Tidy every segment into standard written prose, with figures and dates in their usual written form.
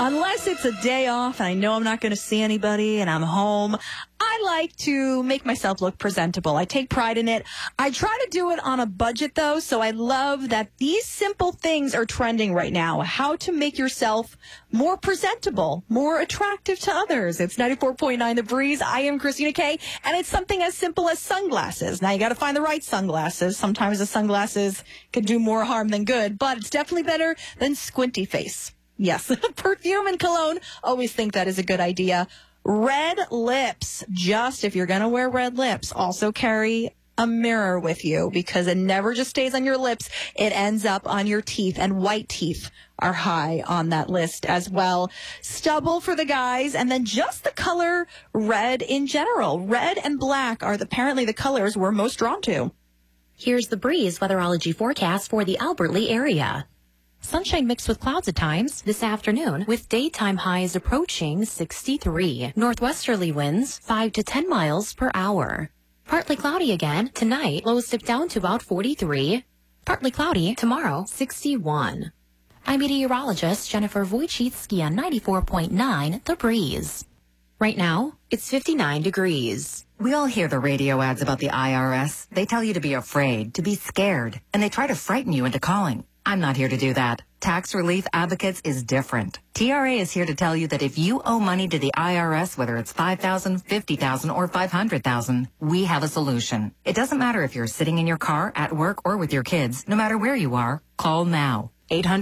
Unless it's a day off and I know I'm not going to see anybody and I'm home, I like to make myself look presentable. I take pride in it. I try to do it on a budget, though, so I love that these simple things are trending right now. How to make yourself more presentable, more attractive to others. It's 94.9 The Breeze. I am Christina Kay, and it's something as simple as sunglasses. Now, you got to find the right sunglasses. Sometimes the sunglasses can do more harm than good, but it's definitely better than squinty face. Yes, perfume and cologne. Always think that is a good idea. Red lips. Just if you're going to wear red lips, also carry a mirror with you because it never just stays on your lips. It ends up on your teeth, and white teeth are high on that list as well. Stubble for the guys, and then just the color red in general. Red and black are apparently the colors we're most drawn to. Here's the Breeze weatherology forecast for the Albert Lea area. Sunshine mixed with clouds at times this afternoon, with daytime highs approaching 63. Northwesterly winds 5 to 10 miles per hour. Partly cloudy again tonight, lows dip down to about 43. Partly cloudy tomorrow, 61. I'm meteorologist Jennifer Wojcicki on 94.9 The Breeze. Right now, it's 59 degrees. We all hear the radio ads about the IRS. They tell you to be afraid, to be scared, and they try to frighten you into calling. I'm not here to do that. Tax Relief Advocates is different. TRA is here to tell you that if you owe money to the IRS, whether it's $5,000, $50,000, or $500,000, we have a solution. It doesn't matter if you're sitting in your car, at work, or with your kids. No matter where you are, call now.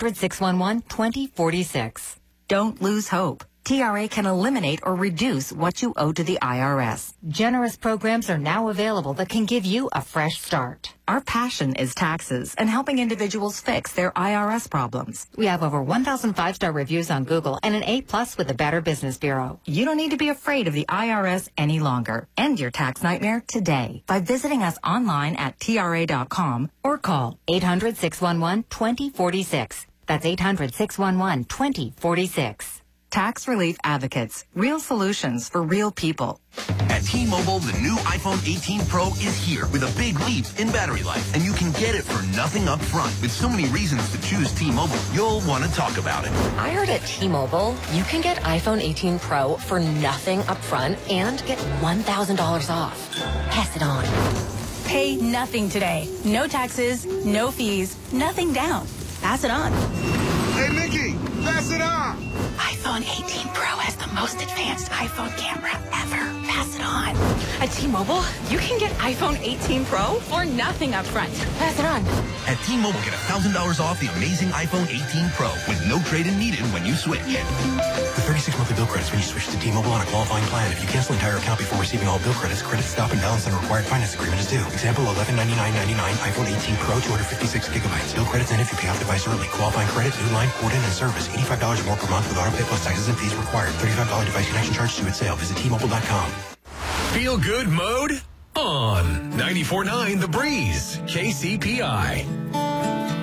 800-611-2046. Don't lose hope. TRA can eliminate or reduce what you owe to the IRS. Generous programs are now available that can give you a fresh start. Our passion is taxes and helping individuals fix their IRS problems. We have over 1,000 5-star reviews on Google and an A+ with the Better Business Bureau. You don't need to be afraid of the IRS any longer. End your tax nightmare today by visiting us online at TRA.com or call 800-611-2046. That's 800-611-2046. Tax Relief Advocates. Real solutions for real people. At T-Mobile, the new iPhone 18 Pro is here with a big leap in battery life, and you can get it for nothing up front. With so many reasons to choose T-Mobile, you'll want to talk about it. I heard at T-Mobile, you can get iPhone 18 Pro for nothing up front and get $1,000 off. Pass it on. Pay nothing today. No taxes, no fees, nothing down. Pass it on. Hey, Nikki, pass it on. iPhone 18 Pro has the most advanced iPhone camera ever. Pass it on. At T-Mobile, you can get iPhone 18 Pro for nothing up front. Pass it on. At T-Mobile, get $1,000 off the amazing iPhone 18 Pro with no trade-in needed when you switch. With 36 monthly bill credits when you switch to T-Mobile on a qualifying plan. If you cancel the entire account before receiving all bill credits, credit stop and balance on a required finance agreement is due. Example, $1199.99 iPhone 18 Pro, 256 gigabytes. Bill credits in if you pay off device early. Qualifying credit, new line, port in, and service. $85 more per month with auto pay plus taxes and fees required. $35 device connection charge due at sale. Visit T-Mobile.com. Feel good mode on 94.9 The Breeze, KCPI.